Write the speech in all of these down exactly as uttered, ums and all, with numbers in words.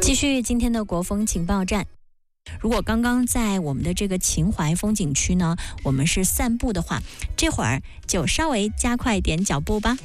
继续今天的国风情报站。如果刚刚在我们的这个秦淮风景区呢，我们是散步的话，这会儿就稍微加快点脚步吧。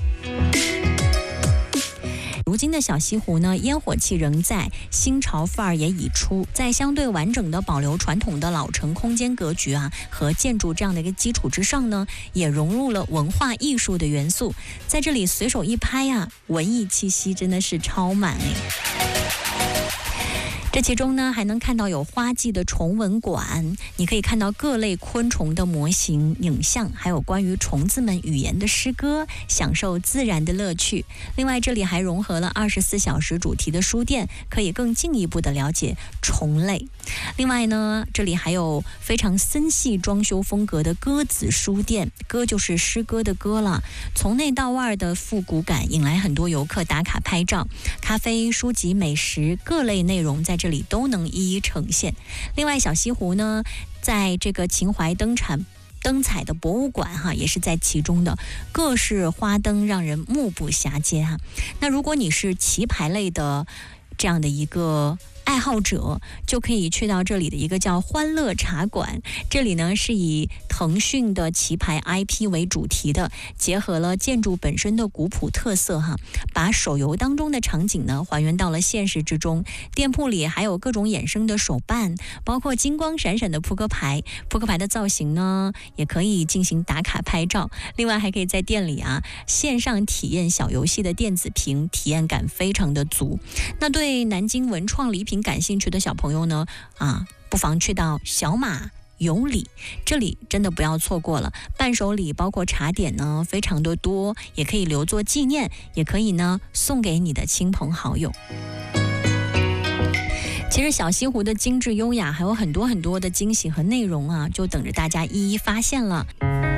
如今的小西湖呢，烟火气仍在，新潮范儿也已出，在相对完整的保留传统的老城空间格局啊和建筑这样的一个基础之上呢，也融入了文化艺术的元素，在这里随手一拍啊，文艺气息真的是超满哎。这其中呢，还能看到有花季的虫文馆，你可以看到各类昆虫的模型、影像，还有关于虫子们语言的诗歌，享受自然的乐趣。另外，这里还融合了二十四小时主题的书店，可以更进一步的了解虫类。另外呢，这里还有非常森系装修风格的歌子书店，歌就是诗歌的歌了，从内到外的复古感引来很多游客打卡拍照，咖啡、书籍、美食各类内容在这里都能一一呈现。另外，小西湖呢，在这个秦淮灯产灯彩的博物馆哈，也是在其中的，各式花灯让人目不暇接哈。那如果你是棋牌类的这样的一个爱好者，就可以去到这里的一个叫欢乐茶馆，这里呢是以腾讯的棋牌 I P 为主题的，结合了建筑本身的古朴特色哈，把手游当中的场景呢还原到了现实之中。店铺里还有各种衍生的手办，包括金光闪闪的扑克牌，扑克牌的造型呢也可以进行打卡拍照。另外还可以在店里啊线上体验小游戏的电子屏，体验感非常的足。那对南京文创礼品感兴趣的小朋友呢，啊，不妨去到小马有礼，这里真的不要错过了。伴手礼包括茶点呢，非常的多，也可以留作纪念，也可以呢送给你的亲朋好友。其实小西湖的精致优雅还有很多很多的惊喜和内容啊，就等着大家一一发现了。